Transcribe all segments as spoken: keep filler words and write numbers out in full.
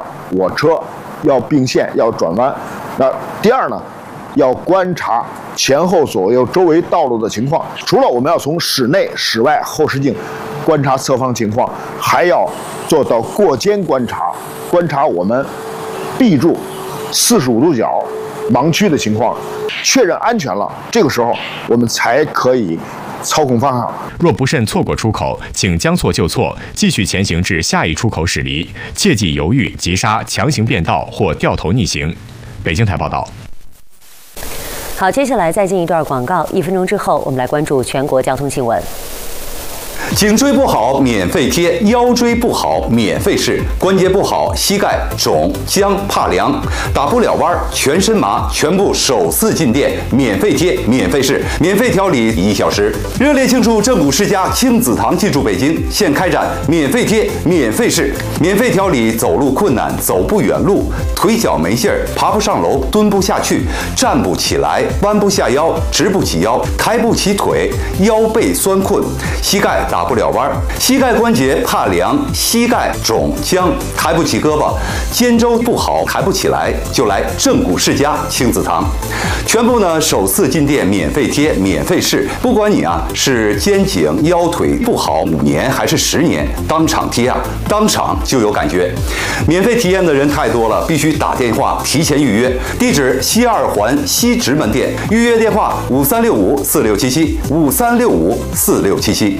我车要并线，要转弯。那第二呢，要观察前后左右周围道路的情况。除了我们要从室内、室外、后视镜观察侧方情况，还要做到过肩观察，观察我们 B 柱四十五度角盲区的情况，确认安全了，这个时候我们才可以操控方向。 若不慎错过出口，请将错就错，继续前行至下一出口驶离，切忌犹豫、急刹、强行变道或掉头逆行。北京台报道。 好，接下来再进一段广告，一分钟之后，我们来关注全国交通新闻。 颈椎不好免费贴，腰椎不好免费试，关节不好膝盖肿僵怕凉，打不了弯全身麻，全部首次进店免费贴免费试，免费调理一小时。热烈庆祝正骨世家亲子堂进驻北京，现开展免费贴免费试，免费调理走路困难、走不远路、腿脚没劲儿、爬不上楼、蹲不下去、站不起来、弯不下腰、直不起腰、抬不起腿、腰背酸困、膝盖 打不了弯，膝盖关节怕凉，膝盖肿僵，抬不起胳膊，肩周不好，抬不起来，就来正骨世家亲子堂。全部呢首次进店免费贴，免费试，不管你啊是肩颈腰腿不好五年还是十年，当场贴啊，当场就有感觉。免费体验的人太多了，必须打电话提前预约。地址西二环西直门店，预约电话五三六五四六七七五三六五四六七七。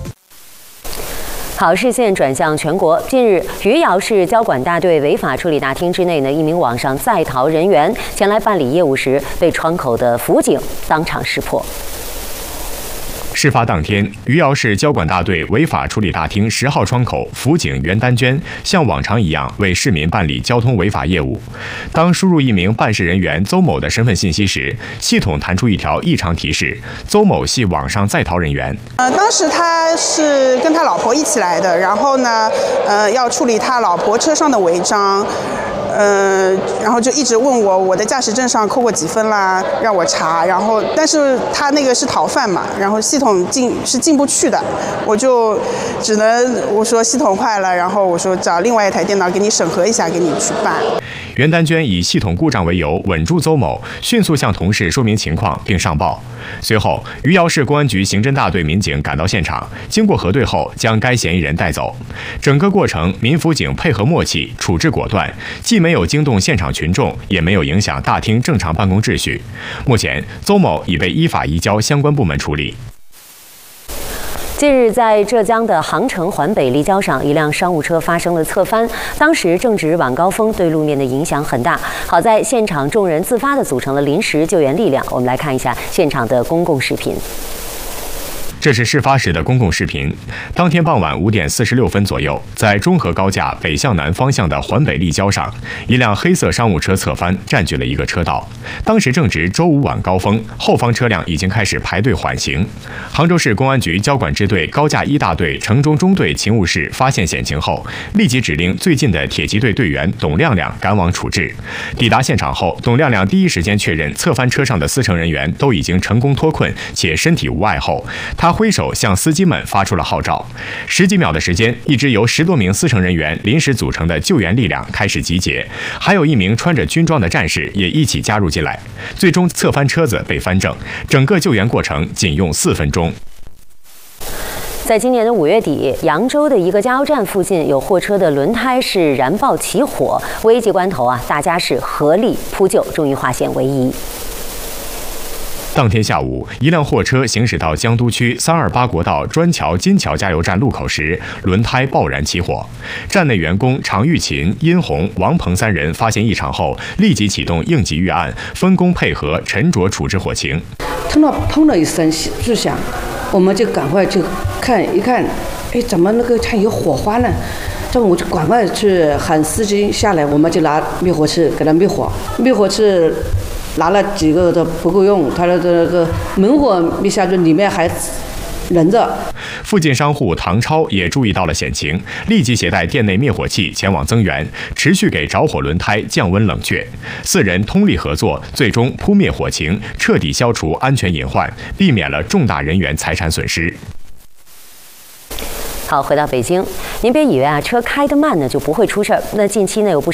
好，视线转向全国。近日，余姚市交管大队违法处理大厅之内呢，一名网上在逃人员前来办理业务时，被窗口的辅警当场识破。 事发当天，余姚市交管大队违法处理大厅十号窗口辅警袁丹娟像往常一样为市民办理交通违法业务。当输入一名办事人员邹某的身份信息时，系统弹出一条异常提示：邹某系网上在逃人员。 呃，当时他是跟他老婆一起来的，然后呢，呃，要处理他老婆车上的违章。 呃，然后就一直问我我的驾驶证上扣过几分啦，让我查。然后，但是他那个是逃犯嘛，然后系统进是进不去的，我就只能我说系统坏了，然后我说找另外一台电脑给你审核一下，给你去办。 袁丹娟以系统故障为由稳住邹某，迅速向同事说明情况并上报。随后，余姚市公安局刑侦大队民警赶到现场，经过核对后将该嫌疑人带走。整个过程，民辅警配合默契，处置果断，既没有惊动现场群众，也没有影响大厅正常办公秩序。目前，邹某已被依法移交相关部门处理。 近日，在浙江的杭城环北立交上，一辆商务车发生了侧翻，当时正值晚高峰，对路面的影响很大。好在现场众人自发地组成了临时救援力量。我们来看一下现场的公共视频。 这是事发时的公共视频。当天傍晚五点四十六分左右，在中河高架北向南方向的环北立交上，一辆黑色商务车侧翻，占据了一个车道。当时正值周五晚高峰，后方车辆已经开始排队缓行。杭州市公安局交管支队高架一大队城中中队勤务室发现险情后，立即指令最近的铁骑队队员董亮亮赶往处置。抵达现场后，董亮亮第一时间确认侧翻车上的司乘人员都已经成功脱困且身体无碍后，他 挥手向司机们发出了号召，十几秒的时间，一支由十多名司乘人员临时组成的救援力量开始集结，还有一名穿着军装的战士也一起加入进来。最终，侧翻车子被翻正，整个救援过程仅用四分钟。 在今年的五月底，扬州的一个加油站附近有货车的轮胎是燃爆起火，危急关头啊，大家是合力扑救，终于化险为夷。 当天下午，一辆货车行驶到江都区三二八国道砖桥金桥加油站路口时，轮胎爆燃起火。站内员工常玉琴、殷红、王鹏三人发现异常后，立即启动应急预案，分工配合，沉着处置火情。 听到砰的一声巨响，我们就赶快就看一看，哎，怎么那个像有火花呢？这我就赶快去喊司机下来，我们就拿灭火器给他灭火。灭火器 拿了几个都不够用，他的这个猛火灭下去，里面还人着。 附近商户唐超也注意到了险情，立即携带店内灭火器前往增援，持续给着火轮胎降温冷却。四人通力合作，最终扑灭火情，彻底消除安全隐患，避免了重大人员财产损失。 好，回到北京，您别以为啊车开得慢呢就不会出事儿。那近期呢有不少